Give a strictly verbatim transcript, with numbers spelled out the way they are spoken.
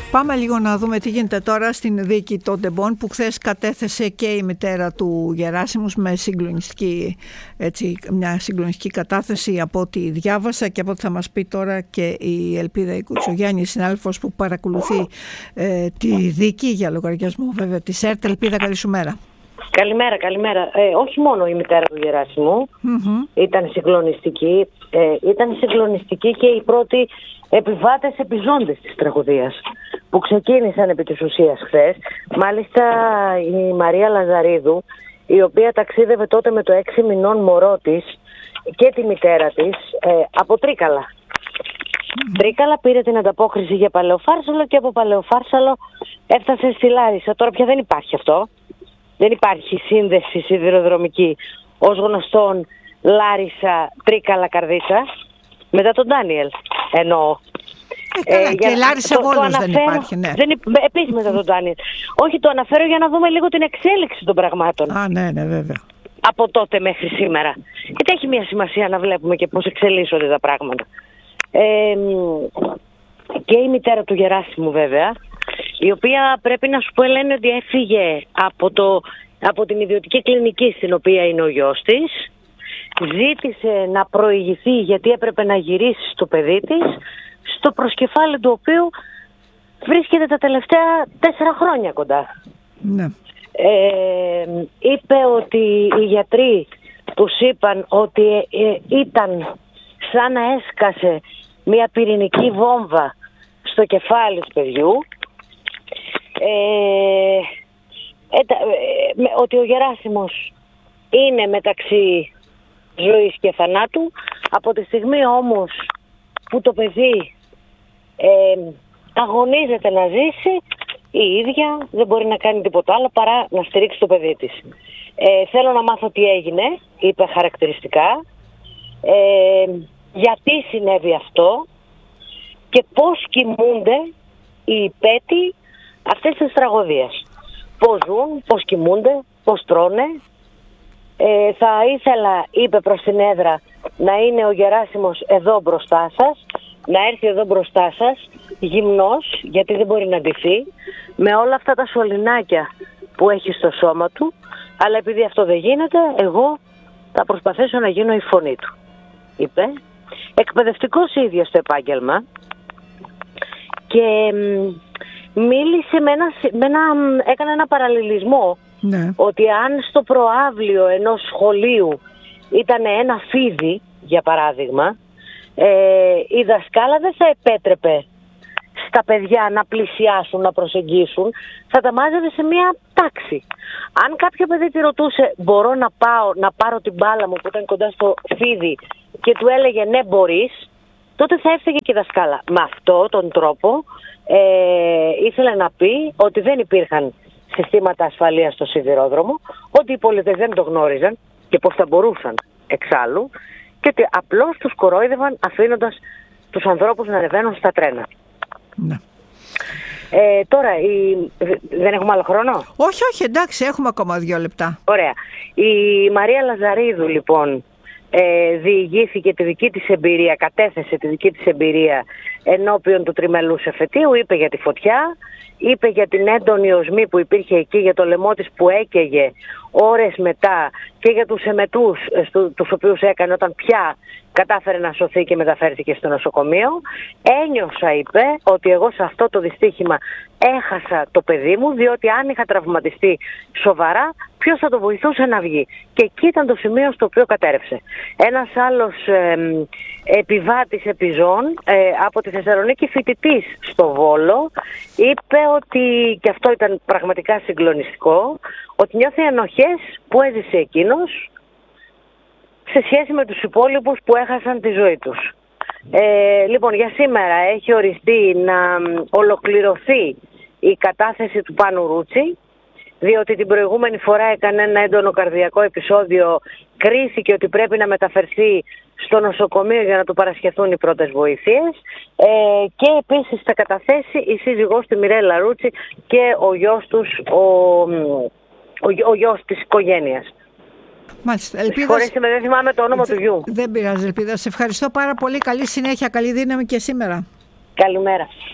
Πάμε λίγο να δούμε τι γίνεται τώρα στην δίκη των Ντεμπών, που χθες κατέθεσε και η μητέρα του Γεράσιμους με συγκλονιστική, έτσι, μια συγκλονιστική κατάθεση από ό,τι διάβασα και από ό,τι θα μας πει τώρα και η Ελπίδα η Κουτσογιάννη, συνάδελφος που παρακολουθεί ε, τη δίκη για λογαριασμό βέβαια της ΕΡΤ. Ελπίδα, καλή σου μέρα. Καλημέρα, καλημέρα. Ε, όχι μόνο η μητέρα του Γεράσιμου Mm-hmm. ήταν συγκλονιστική, ε, ήταν συγκλονιστική και οι πρώτοι επιβάτες επιζώντες της τραγωδίας που ξεκίνησαν επί της ουσίας χθες. Μάλιστα η Μαρία Λαζαρίδου, η οποία ταξίδευε τότε με το έξι μηνών μωρό της και τη μητέρα της ε, από Τρίκαλα. Mm-hmm. Τρίκαλα πήρε την ανταπόκριση για Παλαιοφάρσαλο και από Παλαιοφάρσαλο έφτασε στη Λάρισα. Τώρα πια δεν υπάρχει αυτό. Δεν υπάρχει σύνδεση σιδηροδρομική ως γνωστόν Λάρισα, Τρίκαλα, Καρδίτσα μετά τον Ντάνιελ εννοώ. Ε, καλά, ε, και για, Λάρισα το, Βόλος το δεν υπάρχει, ναι. Δεν, επίσης μετά τον Ντάνιελ. Όχι, το αναφέρω για να δούμε λίγο την εξέλιξη των πραγμάτων. Α, ναι, ναι, βέβαια. Από τότε μέχρι σήμερα. Γιατί έχει μια σημασία να βλέπουμε και πώς εξελίσσονται τα πράγματα. Ε, και η μητέρα του Γεράσιμου βέβαια, η οποία πρέπει να σου πω, λένε ότι έφυγε από, το, από την ιδιωτική κλινική στην οποία είναι ο γιος της. Ζήτησε να προηγηθεί γιατί έπρεπε να γυρίσει στο παιδί της, στο προσκεφάλι του οποίου βρίσκεται τα τελευταία τέσσερα χρόνια κοντά. Ναι. Ε, είπε ότι οι γιατροί τους είπαν ότι ε, ε, ήταν σαν να έσκασε μια πυρηνική βόμβα στο κεφάλι του παιδιού. Ε, ε, ε, ότι ο Γεράσιμος είναι μεταξύ ζωής και θανάτου. Από τη στιγμή όμως που το παιδί ε, αγωνίζεται να ζήσει, η ίδια δεν μπορεί να κάνει τίποτα άλλο παρά να στηρίξει το παιδί της. Ε, θέλω να μάθω τι έγινε, είπε χαρακτηριστικά, ε, γιατί συνέβη αυτό και πώς κοιμούνται οι υπέτειοι αυτές τις τραγωδίες. Πώς ζουν, πώς κοιμούνται, πώς τρώνε. Ε, θα ήθελα, είπε προς την έδρα, να είναι ο Γεράσιμος εδώ μπροστά σας, να έρθει εδώ μπροστά σας, γυμνός, γιατί δεν μπορεί να ντυθεί, με όλα αυτά τα σωληνάκια που έχει στο σώμα του, αλλά επειδή αυτό δεν γίνεται, εγώ θα προσπαθήσω να γίνω η φωνή του, είπε. Εκπαιδευτικός ίδιος στο επάγγελμα και μίλησε με ένα, με ένα, έκανε ένα παραλληλισμό, ναι, ότι αν στο προαύλιο ενός σχολείου ήταν ένα φίδι, για παράδειγμα, ε, η δασκάλα δεν θα επέτρεπε στα παιδιά να πλησιάσουν, να προσεγγίσουν, θα τα μάζευε σε μια τάξη. Αν κάποιο παιδί τη ρωτούσε, μπορώ να πάω να πάρω την μπάλα μου που ήταν κοντά στο φίδι, και του έλεγε ναι μπορείς, τότε θα έφταιγε και η δασκάλα. Με αυτόν τον τρόπο ε, ήθελε να πει ότι δεν υπήρχαν συστήματα ασφαλείας στο σιδηρόδρομο, ότι οι πολίτες δεν το γνώριζαν και πώς θα μπορούσαν εξάλλου, και ότι απλώς τους κορόιδευαν αφήνοντας τους ανθρώπους να ανεβαίνουν στα τρένα. Ναι. Ε, τώρα, η... δεν έχουμε άλλο χρόνο? Όχι, όχι, εντάξει, έχουμε ακόμα δύο λεπτά. Ωραία. Η Μαρία Λαζαρίδου λοιπόν ε, διηγήθηκε τη δική της εμπειρία, κατέθεσε τη δική της εμπειρία ενώπιον του τριμελούς εφετείου, είπε για τη φωτιά, είπε για την έντονη οσμή που υπήρχε εκεί, για το λαιμό της που έκαιγε ώρες μετά και για τους εμετούς στου, τους οποίους έκανε όταν πια κατάφερε να σωθεί και μεταφέρθηκε στο νοσοκομείο. Ένιωσα, είπε, ότι εγώ σε αυτό το δυστύχημα έχασα το παιδί μου, διότι αν είχα τραυματιστεί σοβαρά, ποιος θα το βοηθούσε να βγει. Και εκεί ήταν το σημείο στο οποίο κατέρευσε. Ένας άλλος ε, επιβάτης επιζών ε, από τη Θεσσαλονίκη, φοιτητής στο Βόλο, είπε ότι, και αυτό ήταν πραγματικά συγκλονιστικό, ότι νιώθει ενοχές που έζησε εκείνος σε σχέση με τους υπόλοιπους που έχασαν τη ζωή τους. Ε, λοιπόν, για σήμερα έχει οριστεί να ολοκληρωθεί η κατάθεση του Πάνου Ρούτσι, διότι την προηγούμενη φορά έκανε ένα έντονο καρδιακό επεισόδιο, κρίθηκε ότι πρέπει να μεταφερθεί στο νοσοκομείο για να του παρασχεθούν οι πρώτες βοήθειες, ε, και επίσης θα καταθέσει η σύζυγός του Μιρέλα Ρούτσι και ο γιος τους, ο, ο, ο γιος της οικογένειας. Μάλιστα. Ελπίδα... Συγχωρέστε με, δεν θυμάμαι το όνομα Δε, του γιου. Δεν πειράζει, Ελπίδα. Σε ευχαριστώ πάρα πολύ. Καλή συνέχεια, καλή δύναμη και σήμερα. Καλημέρα.